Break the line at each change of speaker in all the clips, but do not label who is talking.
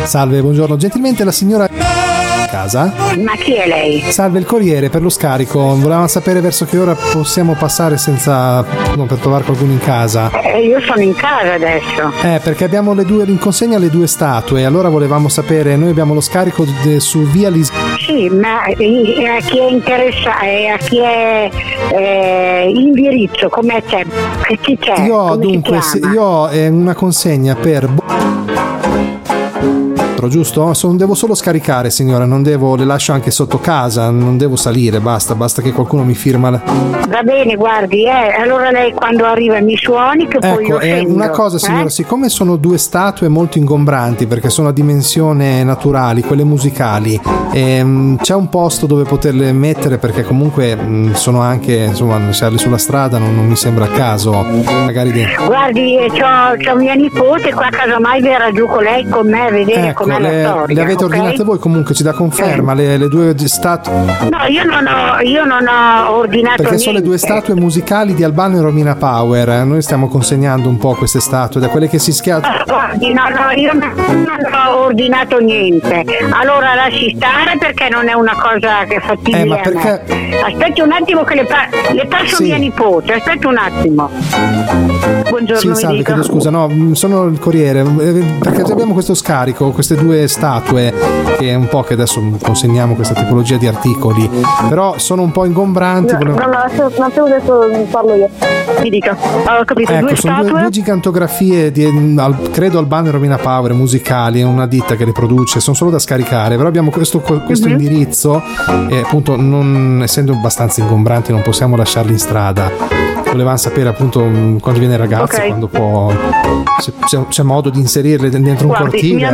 Salve, buongiorno. Gentilmente la signora casa?
Ma chi è lei?
Salve, il corriere per lo scarico. Volevamo sapere verso che ora possiamo passare senza per trovare qualcuno in casa.
Io sono in casa adesso.
Perché abbiamo in consegna le 2 statue. Allora volevamo sapere, noi abbiamo lo scarico su via
Sì, ma a chi è interessato, a chi è indirizzo, come c'è? Chi c'è?
Io ho una consegna per giusto? Devo solo scaricare, signora, non devo, le lascio anche sotto casa, non devo salire, basta che qualcuno mi firma.
Va bene, guardi, allora lei quando arriva mi suoni che poi io scendo.
Una cosa, signora, siccome sono 2 statue molto ingombranti perché sono a dimensione naturali, quelle musicali, c'è un posto dove poterle mettere, perché comunque sono anche, insomma, lasciarle sulla strada non mi sembra il caso, magari dentro.
Guardi, c'ho mia nipote qua, casomai verrà giù con lei, con me a vedere com'è la storia.
Le avete ordinate voi, comunque ci dà conferma le 2 statue?
No, io non ho ordinato
perché
niente.
sono le 2 statue musicali di Albano e Romina Power. Noi stiamo consegnando un po' queste statue, da quelle che si schiacciano.
No, io non ho ordinato niente. Allora lasci stare, perché non è una cosa che è fattibile.
Ma perché...
Aspetti un attimo che le passo mia nipote. Aspetta un attimo. Buongiorno.
Sì, salve, chiedo scusa, no, sono il corriere, perché abbiamo questo scarico, queste 2 statue, che è un po' che adesso consegniamo questa tipologia di articoli, però sono un po' ingombranti.
No, adesso parlo io. Mi dica. Ho capito,
ecco,
2
sono
statue.
2 gigantografie di, credo Albano e Romina Power, musicali, è una ditta che le produce, sono solo da scaricare, però abbiamo questo indirizzo e appunto, non essendo abbastanza ingombranti, non possiamo lasciarli in strada. Volevamo sapere appunto quando viene il ragazzo, quando può, se c'è modo di inserirle dentro un cortile.
Mia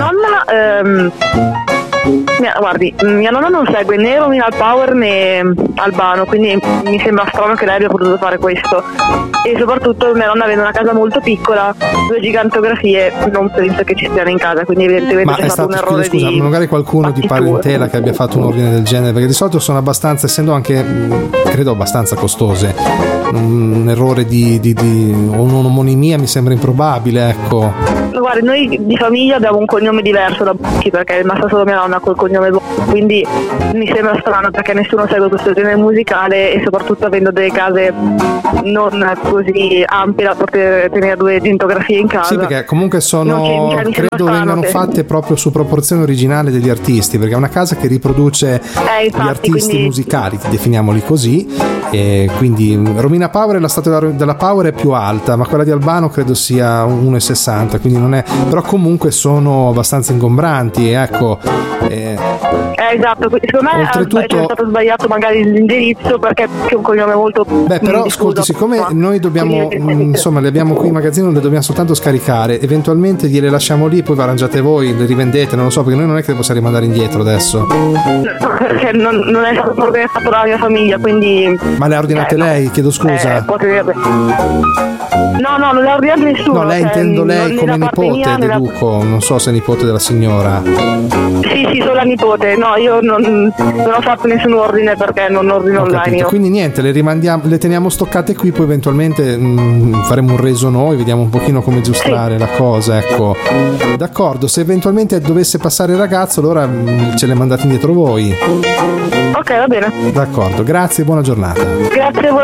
nonna non segue né Romina Power né Albano, quindi mi sembra strano che lei abbia potuto fare questo. E soprattutto mia nonna, avendo una casa molto piccola, 2 gigantografie non penso che ci stiano in casa, quindi evidentemente c'è stato un errore.
Scusa, magari qualcuno di parentela che abbia fatto un ordine del genere, perché di solito sono abbastanza, essendo anche credo abbastanza costose, un errore o un'omonimia mi sembra improbabile, ecco.
Guarda, noi di famiglia abbiamo un cognome diverso da Bocchi, perché è rimasta solo mia nonna col cognome Bocchi, quindi mi sembra strano perché nessuno segue questo genere musicale, e soprattutto avendo delle case non così ampie da poter tenere 2 gigantografie in casa.
Sì, perché comunque credo vengano fatte proprio su proporzione originale degli artisti, perché è una casa che riproduce gli artisti musicali, definiamoli così, e quindi Romina Power, la statua della Power è più alta, ma quella di Albano credo sia 1,60, quindi non è, però comunque sono abbastanza ingombranti, ecco.
Esatto, secondo me è stato sbagliato magari l'indirizzo, perché è un cognome molto
però ascolti, siccome noi dobbiamo insomma le abbiamo qui in magazzino, le dobbiamo soltanto scaricare, eventualmente gliele lasciamo lì, poi vi arrangiate voi, le rivendete, non lo so, perché noi non è che le possiamo rimandare indietro adesso,
perché non è stato organizzato dalla mia famiglia, quindi.
Ma le ha ordinate lei? Chiedo scusa.
No, non le ha ordinate nessuno.
No, lei intendo lei come nipote, deduco, non so se è nipote della signora.
Sì, sono la nipote. No, io non ho fatto nessun ordine perché non ordino online.
Quindi niente, le rimandiamo, le teniamo stoccate qui, poi eventualmente faremo un reso noi, vediamo un pochino come aggiustare la cosa, ecco. D'accordo, se eventualmente dovesse passare il ragazzo, allora ce le mandate indietro voi.
Ok, va bene.
D'accordo, grazie, buona giornata.
Grazie,